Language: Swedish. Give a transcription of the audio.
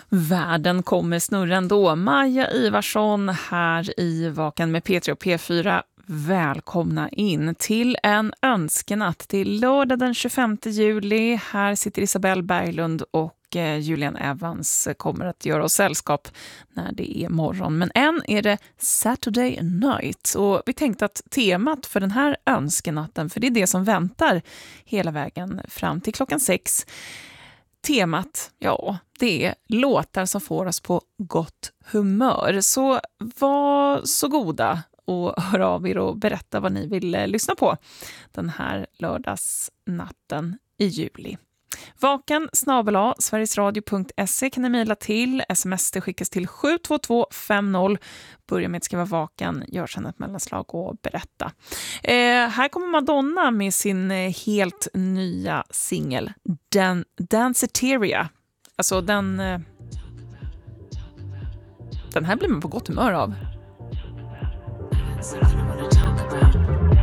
Världen kommer snurra ändå. Maja Ivarsson här i Vaken med P3 och P4. Välkomna in till en önskenatt till lördag den 25 juli. Här sitter Isabelle Berglund och Julian Evans kommer att göra oss sällskap när det är morgon. Men än är det Saturday night och vi tänkte att temat för den här önskenatten, för det är det som väntar hela vägen fram till klockan 6. Temat, ja, det är låtar som får oss på gott humör. Så var så goda och hör av er och berätta vad ni vill lyssna på den här lördagsnatten i juli. vaken@sverigesradio.se kan ni mejla till. Sms det skickas till 72250. Börja med att skriva vaken, gör sedan ett mellanslag och berätta. Här kommer Madonna med sin helt nya singel Danceteria. Alltså den här blir man på gott humör av.